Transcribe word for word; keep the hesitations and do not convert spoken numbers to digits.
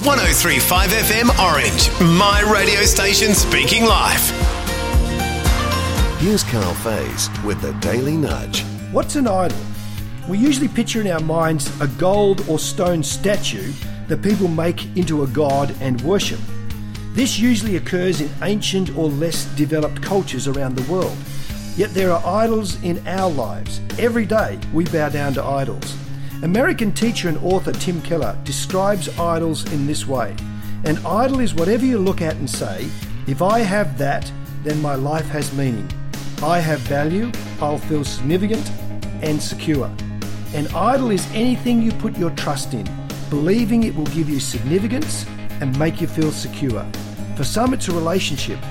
one oh three point five F M Orange, my radio station speaking life. Here's Carl Faze with the Daily Nudge. What's an idol? We usually picture in our minds a gold or stone statue that people make into a god and worship. This usually occurs in ancient or less developed cultures around the world. Yet there are idols in our lives. Every day we bow down to idols. American teacher and author Tim Keller describes idols in this way. An idol is whatever you look at and say, if I have that, then my life has meaning. I have value, I'll feel significant and secure. An idol is anything you put your trust in, believing it will give you significance and make you feel secure. For some, it's a relationship,